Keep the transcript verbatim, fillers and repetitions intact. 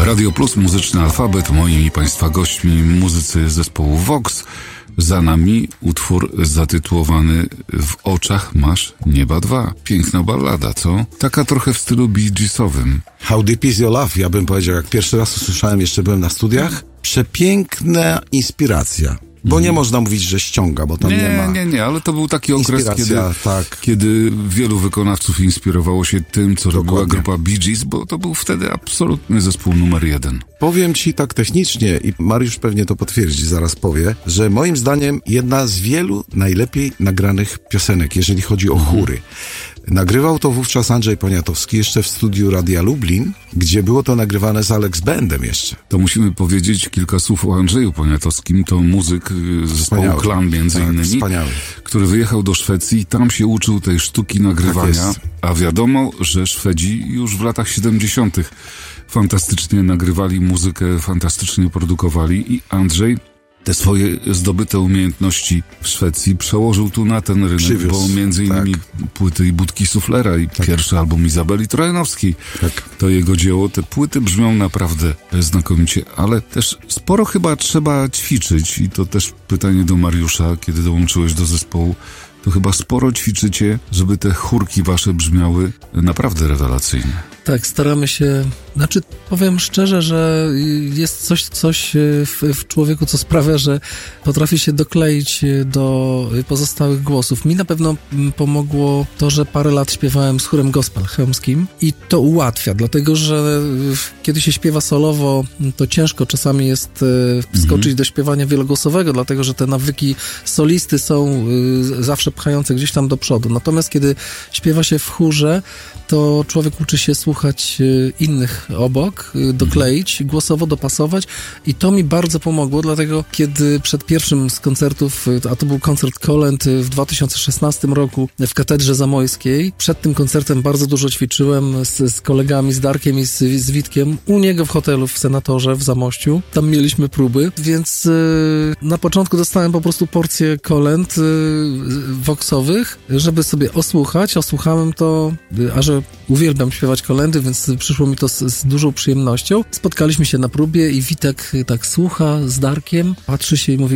Radio Plus, muzyczny alfabet. Moimi Państwa gośćmi muzycy zespołu Vox. Za nami utwór zatytułowany W oczach masz nieba dwa. Piękna ballada, co? Taka trochę w stylu Bee Geesowym. How Deep Is Your Love, ja bym powiedział, jak pierwszy raz usłyszałem, jeszcze byłem na studiach. Przepiękna inspiracja. Bo nie można mówić, że ściąga, bo tam nie, nie ma. Nie, nie, nie, ale to był taki okres, kiedy, tak. kiedy wielu wykonawców inspirowało się tym, co Dokładnie. robiła grupa Bee Gees, bo to był wtedy absolutny zespół numer jeden. Powiem ci tak technicznie, i Mariusz pewnie to potwierdzi, zaraz powie, że moim zdaniem jedna z wielu najlepiej nagranych piosenek, jeżeli chodzi o chóry. Nagrywał to wówczas Andrzej Poniatowski jeszcze w studiu Radia Lublin, gdzie było to nagrywane z Alex Bandem jeszcze. To musimy powiedzieć kilka słów o Andrzeju Poniatowskim. To muzyk zespołu Wspaniały. Klan między tak, innymi, wspaniały. który wyjechał do Szwecji i tam się uczył tej sztuki nagrywania. Tak a wiadomo, że Szwedzi już w latach siedemdziesiątych fantastycznie nagrywali muzykę, fantastycznie produkowali i Andrzej te swoje zdobyte umiejętności w Szwecji przełożył tu na ten rynek, Przywiózł, bo między innymi tak. płyty i Budki Suflera i tak. pierwszy album Izabeli Trojanowskiej. Tak. To jego dzieło. Te płyty brzmią naprawdę znakomicie, ale też sporo chyba trzeba ćwiczyć i to też pytanie do Mariusza, kiedy dołączyłeś do zespołu. To chyba sporo ćwiczycie, żeby te chórki wasze brzmiały naprawdę rewelacyjnie. Tak, staramy się, znaczy powiem szczerze, że jest coś, coś w, w człowieku, co sprawia, że potrafi się dokleić do pozostałych głosów. Mi na pewno pomogło to, że parę lat śpiewałem z chórem gospel chełmskim i to ułatwia, dlatego że kiedy się śpiewa solowo, to ciężko czasami jest wskoczyć mhm. do śpiewania wielogłosowego, dlatego że te nawyki solisty są zawsze pchające gdzieś tam do przodu. Natomiast kiedy śpiewa się w chórze, to człowiek uczy się słuchać innych obok, dokleić, głosowo dopasować i to mi bardzo pomogło, dlatego kiedy przed pierwszym z koncertów, a to był koncert kolęd w dwa tysiące szesnastym roku w Katedrze Zamojskiej, przed tym koncertem bardzo dużo ćwiczyłem z, z kolegami, z Darkiem i z, z Witkiem u niego w hotelu w Senatorze w Zamościu. Tam mieliśmy próby, więc yy, na początku dostałem po prostu porcję kolęd yy, woksowych, żeby sobie osłuchać. Osłuchałem to, yy, a że uwielbiam śpiewać kolędy, więc przyszło mi to z, z dużą przyjemnością. Spotkaliśmy się na próbie i Witek tak słucha z Darkiem, patrzy się i mówi: